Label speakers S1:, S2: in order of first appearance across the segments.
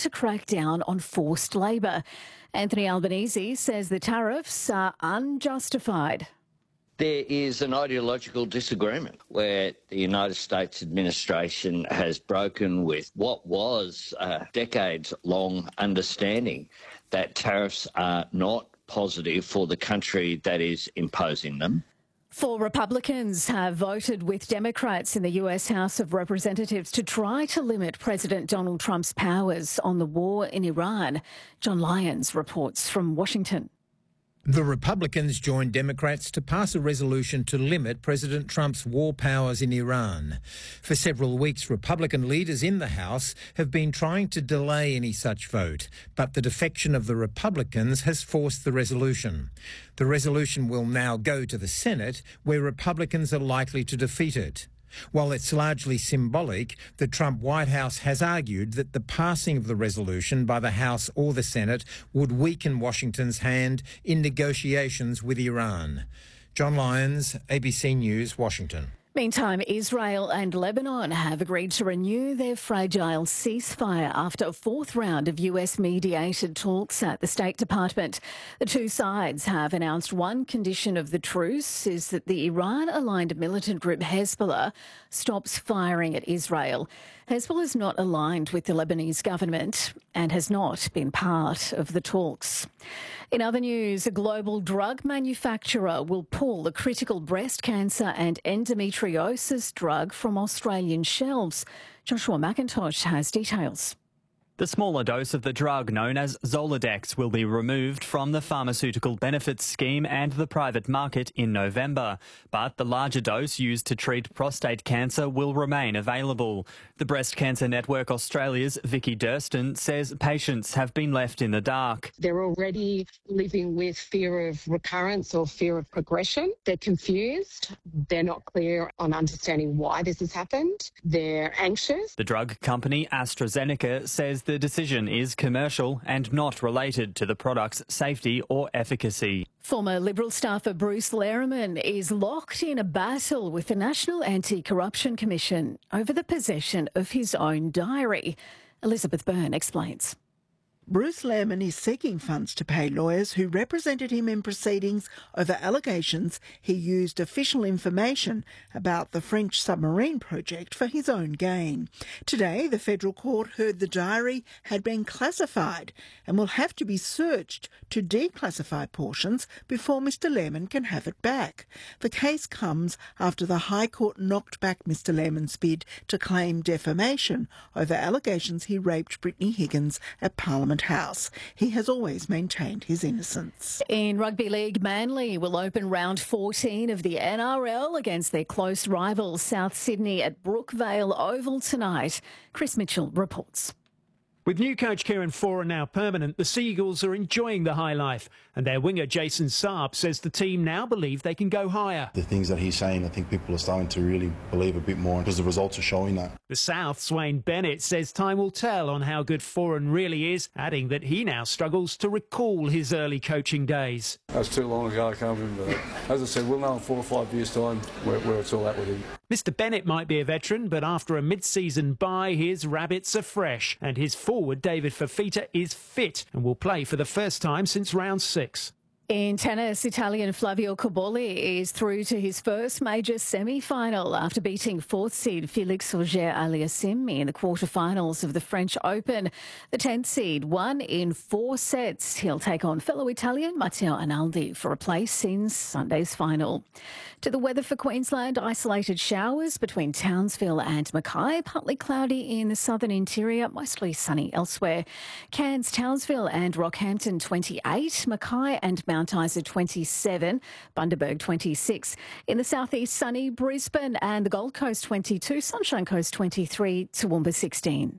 S1: to crack down on forced labour. Anthony Albanese says the tariffs are unjustified.
S2: There is an ideological disagreement where the United States administration has broken with what was a decades-long understanding that tariffs are not positive for the country that is imposing them.
S1: 4 Republicans have voted with Democrats in the US House of Representatives to try to limit President Donald Trump's powers on the war in Iran. John Lyons reports from Washington.
S3: The Republicans joined Democrats to pass a resolution to limit President Trump's war powers in Iran. For several weeks, Republican leaders in the House have been trying to delay any such vote, but the defection of the Republicans has forced the resolution. The resolution will now go to the Senate, where Republicans are likely to defeat it. While it's largely symbolic, the Trump White House has argued that the passing of the resolution by the House or the Senate would weaken Washington's hand in negotiations with Iran. John Lyons, ABC News, Washington.
S1: Meantime, Israel and Lebanon have agreed to renew their fragile ceasefire after a 4th round of US-mediated talks at the State Department. The two sides have announced one condition of the truce is that the Iran-aligned militant group Hezbollah stops firing at Israel. Hezbollah is not aligned with the Lebanese government and has not been part of the talks. In other news, a global drug manufacturer will pull the critical breast cancer and endometriosis drug from Australian shelves. Joshua McIntosh has details.
S4: The smaller dose of the drug, known as Zoladex, will be removed from the Pharmaceutical Benefits Scheme and the private market in November. But the larger dose used to treat prostate cancer will remain available. The Breast Cancer Network Australia's Vicky Durston says patients have been left in the dark.
S5: They're already living with fear of recurrence or fear of progression. They're confused. They're not clear on understanding why this has happened. They're anxious.
S4: The drug company AstraZeneca says the decision is commercial and not related to the product's safety or efficacy.
S1: Former Liberal staffer Bruce Lehrmann is locked in a battle with the National Anti-Corruption Commission over the possession of his own diary. Elizabeth Byrne explains.
S6: Bruce Lehrmann is seeking funds to pay lawyers who represented him in proceedings over allegations he used official information about the French submarine project for his own gain. Today, the federal court heard the diary had been classified and will have to be searched to declassify portions before Mr Lehrmann can have it back. The case comes after the High Court knocked back Mr Lehrmann's bid to claim defamation over allegations he raped Brittany Higgins at Parliament House. He has always maintained his innocence.
S1: In Rugby League, Manly will open round 14 of the NRL against their close rival South Sydney at Brookvale Oval tonight. Chris Mitchell reports.
S7: With new coach Kieran Foran now permanent, the Seagulls are enjoying the high life, and their winger Jason Saab says the team now believe they can go higher.
S8: The things that he's saying, I think people are starting to really believe a bit more because the results are showing that.
S7: The South's Wayne Bennett says time will tell on how good Foran really is, adding that he now struggles to recall his early coaching days.
S9: That's too long ago, I can't remember that. As I said, we'll know in 4 or 5 years' time where it's all at with him.
S7: Mr Bennett might be a veteran, but after a mid-season bye, his rabbits are fresh, and his forward David Fafita is fit and will play for the first time since round 6.
S1: In tennis, Italian Flavio Cobolli is through to his first major semi-final after beating 4th seed Felix Auger-Aliassime in the quarterfinals of the French Open. The 10th seed won in 4 sets. He'll take on fellow Italian Matteo Analdi for a place in Sunday's final. To the weather for Queensland, isolated showers between Townsville and Mackay, partly cloudy in the southern interior, mostly sunny elsewhere. Cairns, Townsville and Rockhampton 28, Mackay and Mount Isa 27, Bundaberg 26. In the southeast, sunny Brisbane and the Gold Coast 22, Sunshine Coast 23, Toowoomba 16.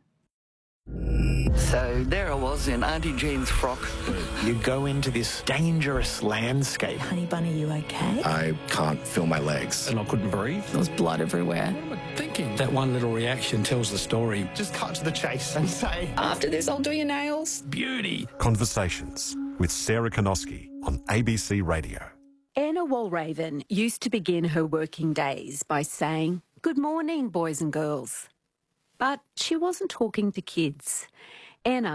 S10: So there I was in Auntie Jean's frock.
S11: You go into this dangerous landscape.
S12: Honey Bunny, you okay?
S13: I can't feel my legs.
S11: And I couldn't breathe.
S12: There was blood everywhere.
S11: What am I thinking? That one little reaction tells the story.
S13: Just cut to the chase and say,
S12: after this, I'll do your nails.
S11: Beauty.
S14: Conversations with Sarah Konoski on ABC Radio.
S15: Anna Walraven used to begin her working days by saying, "Good morning, boys and girls." But she wasn't talking to kids. Anna